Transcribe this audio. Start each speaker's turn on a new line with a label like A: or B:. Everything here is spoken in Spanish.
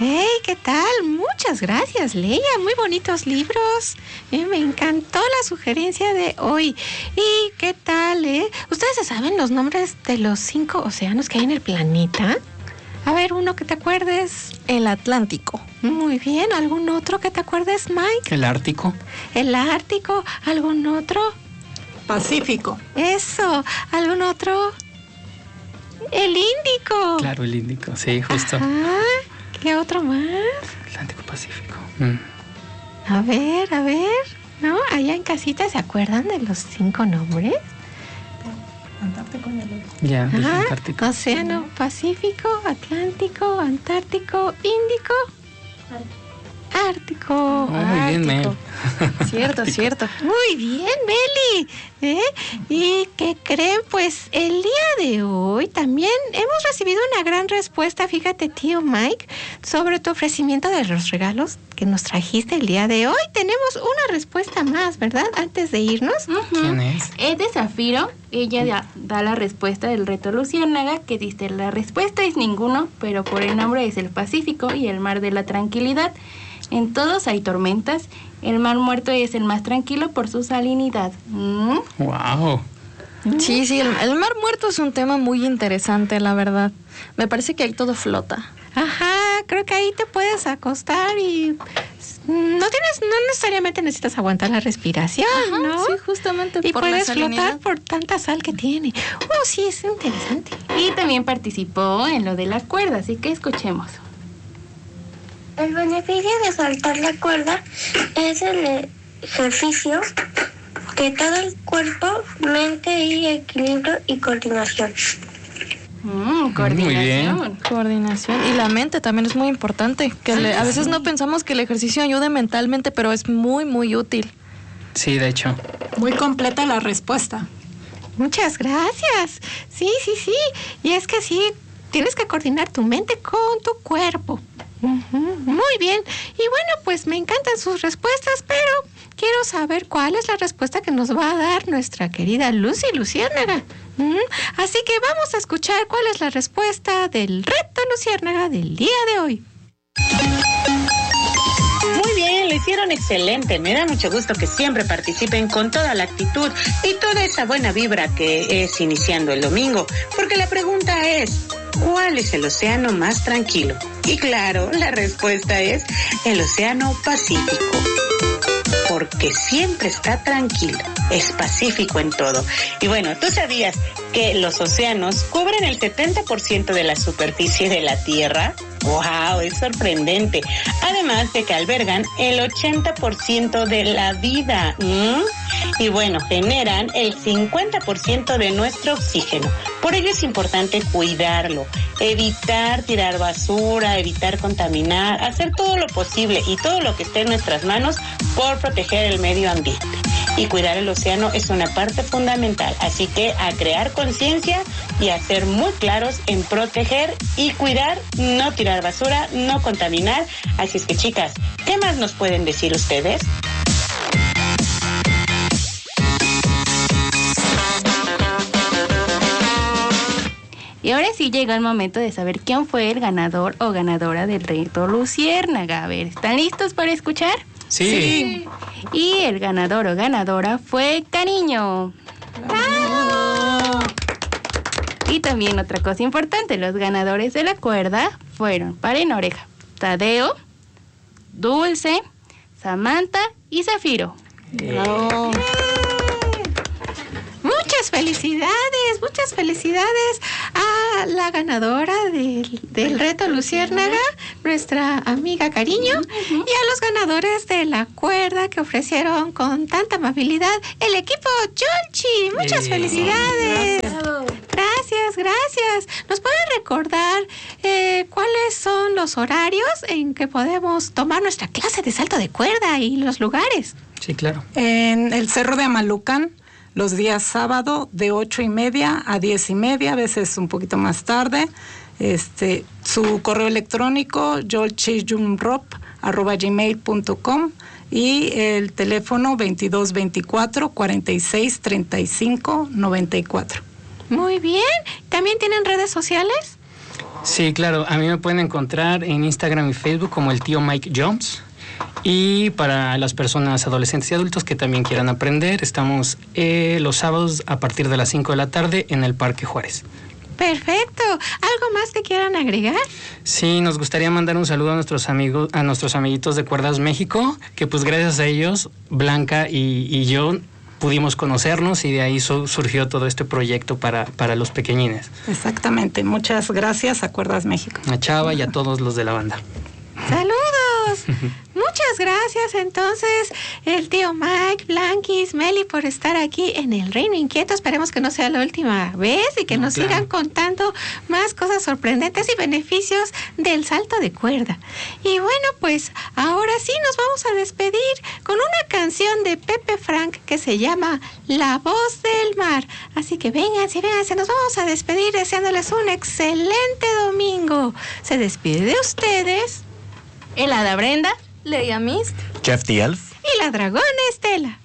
A: ¡Hey! ¿Qué tal? Muchas gracias, Leia. Muy bonitos libros. Me encantó la sugerencia de hoy. ¿Y qué tal, ¿Ustedes se saben los nombres de los 5 océanos que hay en el planeta? A ver, uno que te acuerdes.
B: El Atlántico.
A: Muy bien. ¿Algún otro que te acuerdes, Mike?
C: El Ártico.
A: El Ártico. ¿Algún otro?
D: Pacífico.
A: Eso. ¿Algún otro? El Índico.
C: Claro, el Índico, sí, justo.
A: Ajá. ¿Qué otro más?
C: Atlántico, Pacífico.
A: A ver. ¿No? Allá en casita, ¿se acuerdan de los 5 nombres?
D: Antártico y el otro.
C: Ya, el
A: Ajá.
C: Antártico.
A: Océano Pacífico, Atlántico, Antártico, Índico, Ártico.
C: Oh, muy bien, Mel.
B: Cierto.
A: Muy bien, Meli. ¿Y qué creen? Pues el día de hoy también hemos recibido una gran respuesta, fíjate, tío Mike, sobre tu ofrecimiento de los regalos que nos trajiste el día de hoy. Tenemos una respuesta más, ¿verdad? Antes de irnos.
C: ¿Quién es?
E: Es de Zafiro. Ella da la respuesta del reto Luciérnaga, que dice: la respuesta es ninguno, pero por el nombre es el Pacífico y el mar de la tranquilidad. En todos hay tormentas. El mar muerto es el más tranquilo por su salinidad.
C: Wow.
B: Sí, el mar muerto es un tema muy interesante, la verdad. Me parece que ahí todo flota.
A: Ajá, creo que ahí te puedes acostar y no necesariamente necesitas aguantar la respiración,
B: Ajá,
A: ¿no?
B: sí, justamente
A: Y
B: por la
A: puedes
B: salinidad.
A: flotar por tanta sal que tiene. Sí, es interesante.
E: Y también participó en lo de la cuerda, así que escuchemos.
F: El beneficio de saltar la cuerda es el ejercicio que todo el cuerpo, mente y equilibrio y coordinación.
E: Coordinación.
C: Muy bien.
B: Coordinación. Y la mente también es muy importante. A veces no pensamos que el ejercicio ayude mentalmente, pero es muy, muy útil.
C: Sí, de hecho.
D: Muy completa la respuesta.
A: Muchas gracias. Sí. Y es que sí, tienes que coordinar tu mente con tu cuerpo. Muy bien. Y bueno, pues me encantan sus respuestas, pero quiero saber cuál es la respuesta que nos va a dar nuestra querida Lucy Luciérnaga. Así que vamos a escuchar cuál es la respuesta del reto Luciérnaga del día de hoy.
G: Muy bien, lo hicieron excelente. Me da mucho gusto que siempre participen con toda la actitud y toda esa buena vibra que es iniciando el domingo. Porque la pregunta es: ¿cuál es el océano más tranquilo? Y claro, la respuesta es el Océano Pacífico. Porque siempre está tranquilo, es pacífico en todo. Y bueno, ¿tú sabías que los océanos cubren el 70% de la superficie de la Tierra? ¡Wow! Es sorprendente. Además de que albergan el 80% de la vida. Y bueno, generan el 50% de nuestro oxígeno. Por ello es importante cuidarlo, evitar tirar basura, evitar contaminar, hacer todo lo posible y todo lo que esté en nuestras manos por proteger el medio ambiente. Y cuidar el océano es una parte fundamental, así que a crear conciencia y a ser muy claros en proteger y cuidar, no tirar basura, no contaminar. Así es que, chicas, ¿qué más nos pueden decir ustedes?
E: Y ahora sí llegó el momento de saber quién fue el ganador o ganadora del reto Luciérnaga. A ver, ¿están listos para escuchar?
C: Sí.
E: Y el ganador o ganadora fue Cariño. ¡Bravo! Y también otra cosa importante, los ganadores de la cuerda fueron, paren oreja, Tadeo, Dulce, Samantha y Zafiro.
B: ¡Bravo!
A: Muchas felicidades a la ganadora del reto Luciérnaga, nuestra amiga Cariño, y a los ganadores de la cuerda que ofrecieron con tanta amabilidad el equipo Yolchi. Muchas felicidades. Gracias. ¿Nos pueden recordar cuáles son los horarios en que podemos tomar nuestra clase de salto de cuerda y los lugares?
C: Sí, claro.
D: En el Cerro de Amalucan, los días sábado de 8:30 a 10:30, a veces un poquito más tarde. Su correo electrónico yolchiyumrop@gmail.com y el teléfono 2224 46 35 94.
A: Muy bien. ¿También tienen redes sociales?
C: Sí, claro. A mí me pueden encontrar en Instagram y Facebook como el tío Mike Jones. Y para las personas adolescentes y adultos que también quieran aprender, estamos los sábados a partir de las 5 de la tarde en el Parque Juárez.
A: Perfecto. ¿Algo más que quieran agregar?
C: Sí, nos gustaría mandar un saludo a nuestros amigos, a nuestros amiguitos de Cuerdas México, que pues gracias a ellos, Blanca y yo pudimos conocernos y de ahí surgió todo este proyecto para los pequeñines.
D: Exactamente. Muchas gracias a Cuerdas México.
C: A Chava y a todos los de la banda.
A: ¡Saludos! Muchas gracias entonces el tío Mike, Blanquis, Meli por estar aquí en el Reino Inquieto. Esperemos que no sea la última vez y que nos sigan contando más cosas sorprendentes y beneficios del salto de cuerda. Y bueno, pues ahora sí nos vamos a despedir con una canción de Pepe Frank que se llama La Voz del Mar. Así que vénganse, nos vamos a despedir deseándoles un excelente domingo. Se despide de ustedes
E: El Hada Brenda,
B: Leia Mist.
H: Jeff the Elf.
A: y la Dragona Estela.